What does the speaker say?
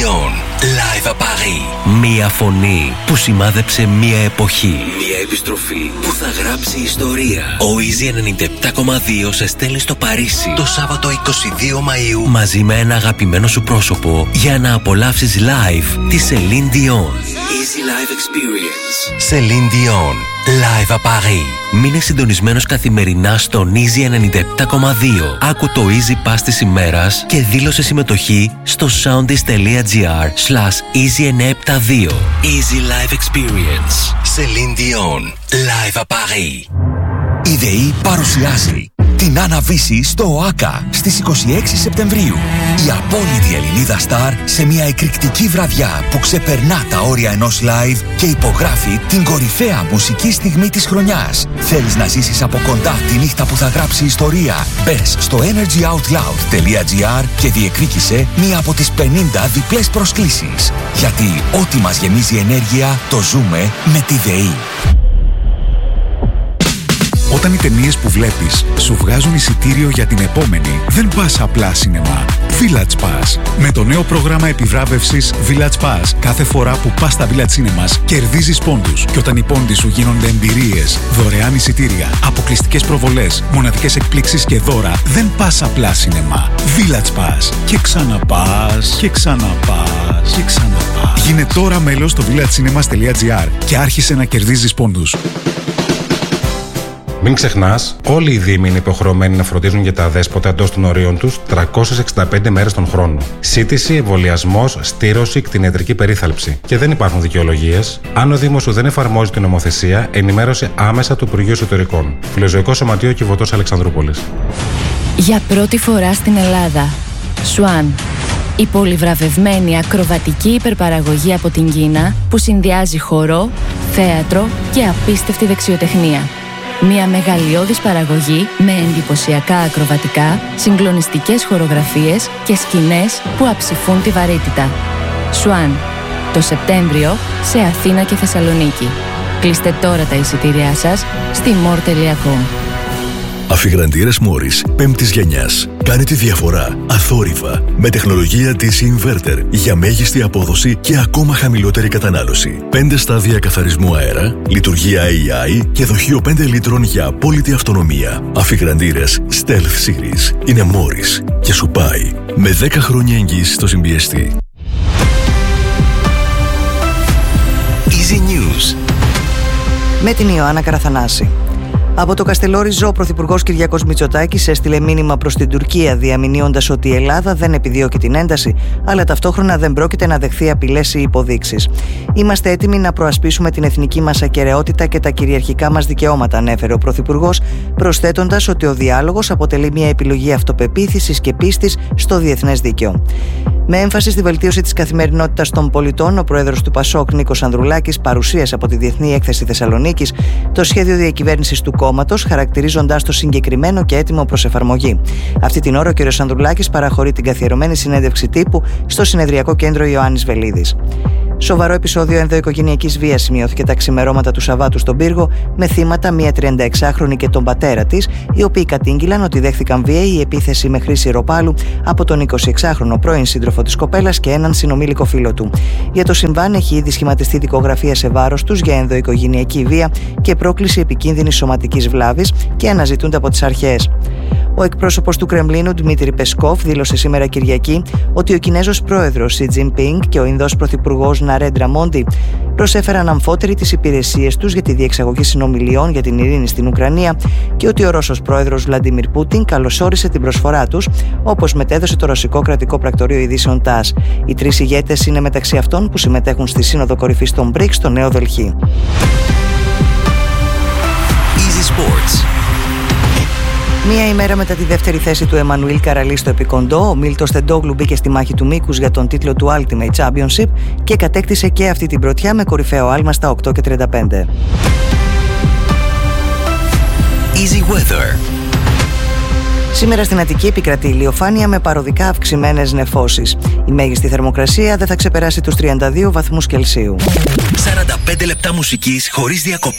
Dion, live à Paris. Μία φωνή που σημάδεψε μία εποχή. Μία επιστροφή που θα γράψει ιστορία. Ο Easy 97,2 σε στέλνει στο Παρίσι το Σάββατο 22 Μαΐου μαζί με ένα αγαπημένο σου πρόσωπο για να απολαύσεις live τη Celine Dion. Easy Live Experience. Celine Dion, live à Paris. Μείνε συντονισμένος καθημερινά στον Easy 97,2. Άκου το Easy Pass της ημέρας και δήλωσε συμμετοχή στο soundis.gr/Easy972. Easy Live Experience. Celine Dion, live à Paris. Η ΔΕΗ παρουσιάζει την Άννα Βύση στο ΟΑΚΑ στις 26 Σεπτεμβρίου. Η απόλυτη Ελληνίδα στάρ σε μια εκρηκτική βραδιά που ξεπερνά τα όρια ενός live και υπογράφει την κορυφαία μουσική στιγμή της χρονιάς. Θέλεις να ζήσεις από κοντά τη νύχτα που θα γράψει ιστορία? Μπες στο energyoutloud.gr και διεκδίκησε μία από τις 50 διπλές προσκλήσεις. Γιατί ό,τι μας γεμίζει ενέργεια το ζούμε με τη ΔΕΗ. Όταν οι ταινίες που βλέπεις σου βγάζουν εισιτήριο για την επόμενη, δεν πας απλά σινεμά. Village Pass. Με το νέο πρόγραμμα επιβράβευσης Village Pass, κάθε φορά που πας στα Village Cinemas, κερδίζεις πόντους. Και όταν οι πόντοι σου γίνονται εμπειρίες, δωρεάν εισιτήρια, αποκλειστικές προβολές, μοναδικές εκπλήξεις και δώρα, δεν πας απλά σινεμά. Village Pass. Και ξαναπάς, και ξαναπάς, και ξαναπάς. Γίνε τώρα μέλος στο villagecinemas.gr και άρχισε να κερδίζεις πόντους. Μην ξεχνάς, όλοι οι δήμοι είναι υποχρεωμένοι να φροντίζουν για τα αδέσποτα εντός των ορίων τους 365 μέρες τον χρόνο. Σύντηση, εμβολιασμός, στήρωση, κτηνιατρική περίθαλψη. Και δεν υπάρχουν δικαιολογίες. Αν ο Δήμος σου δεν εφαρμόζει την νομοθεσία, ενημέρωσε άμεσα του Υπουργείου Εσωτερικών. Φιλοζωικό Σωματείο Κιβωτός Αλεξανδρούπολης. Για πρώτη φορά στην Ελλάδα. Swan. Η πολυβραβευμένη ακροβατική υπερπαραγωγή από την Κίνα που συνδυάζει χορό, θέατρο και απίστευτη δεξιοτεχνία. Μια μεγαλειώδης παραγωγή με εντυπωσιακά ακροβατικά, συγκλονιστικές χορογραφίες και σκηνές που αψηφούν τη βαρύτητα. Swan. Το Σεπτέμβριο σε Αθήνα και Θεσσαλονίκη. Κλείστε τώρα τα εισιτήριά σας στη more.com. Αφιγραντήρες Μόρις 5ης γενιάς. Κάνε τη διαφορά αθόρυβα με τεχνολογία DC Inverter για μέγιστη απόδοση και ακόμα χαμηλότερη κατανάλωση. 5 στάδια καθαρισμού αέρα, λειτουργία AI και δοχείο 5 λίτρων για απόλυτη αυτονομία. Αφιγραντήρες Stealth Series είναι Μόρις και σου πάει με 10 χρόνια εγγύηση στο συμπιεστή. Easy News με την Ιωάννα Καραθανάση. Από το Καστελόριζο, ο Πρωθυπουργός Κυριάκος Μητσοτάκης έστειλε μήνυμα προς την Τουρκία, διαμηνύοντας ότι η Ελλάδα δεν επιδιώκει την ένταση, αλλά ταυτόχρονα δεν πρόκειται να δεχθεί απειλές ή υποδείξεις. Είμαστε έτοιμοι να προασπίσουμε την εθνική μας ακεραιότητα και τα κυριαρχικά μας δικαιώματα, ανέφερε ο Πρωθυπουργός, προσθέτοντας ότι ο διάλογος αποτελεί μια επιλογή αυτοπεποίθησης και πίστης στο διεθνές δίκαιο. Με έμφαση στη βελτίωση της καθημερινότητας των πολιτών, ο πρόεδρος του ΠΑΣΟΚ, Νίκος Ανδρουλάκης, παρουσίασε από τη Διεθνή Έκθεση Θεσσαλονίκης το σχέδιο διακυβέρνησης του κόμματος, χαρακτηρίζοντάς το συγκεκριμένο και έτοιμο προς εφαρμογή. Αυτή την ώρα, ο κ. Ανδρουλάκης παραχωρεί την καθιερωμένη συνέντευξη τύπου στο Συνεδριακό Κέντρο Ιωάννης Βελίδης. Σοβαρό επεισόδιο ενδοοικογενειακής βίας σημειώθηκε τα ξημερώματα του Σαββάτου στον Πύργο, με θύματα μια 36χρονη και τον πατέρα της, οι οποίοι κατήγγειλαν ότι δέχθηκαν βίαιη επίθεση με χρήση ροπάλου από τον 26χρονο πρώην σύντροφο της κοπέλας και έναν συνομήλικο φίλο του. Για το συμβάν έχει ήδη σχηματιστεί δικογραφία σε βάρος τους για ενδοοικογενειακή βία και πρόκληση επικίνδυνης σωματικής βλάβης και αναζητούνται από τις αρχές. Ο εκπρόσωπος του Κρεμλίνου, Δημήτρη Πεσκόφ, δήλωσε σήμερα Κυριακή ότι ο Κινέζος πρόεδρος Σι Τζινπίνγκ και ο Ινδός πρωθυπουργός Ναρέντρα Μόντι προσέφεραν αμφότεροι τις υπηρεσίες τους για τη διεξαγωγή συνομιλιών για την ειρήνη στην Ουκρανία και ότι ο Ρώσος πρόεδρος Βλαντιμίρ Πούτιν καλωσόρισε την προσφορά τους, όπως μετέδωσε το ρωσικό κρατικό πρακτορείο ειδήσεων ΤΑΣ. Οι τρεις ηγέτες είναι μεταξύ αυτών που συμμετέχουν στη Σύνοδο Κορυφής των BRICS στο Νέο Δελχή. Easy Sports. Μία ημέρα μετά τη δεύτερη θέση του Εμμανουήλ Καραλή στο επικοντό, ο Μίλτος Τεντόγλου μπήκε στη μάχη του μήκους για τον τίτλο του Ultimate Championship και κατέκτησε και αυτή την πρωτιά με κορυφαίο άλμα στα 8:35. Easy Weather. Σήμερα στην Αττική επικρατεί ηλιοφάνεια με παροδικά αυξημένες νεφώσεις. Η μέγιστη θερμοκρασία δεν θα ξεπεράσει τους 32 βαθμούς Κελσίου. 45 λεπτά μουσικής χωρίς διακοπή.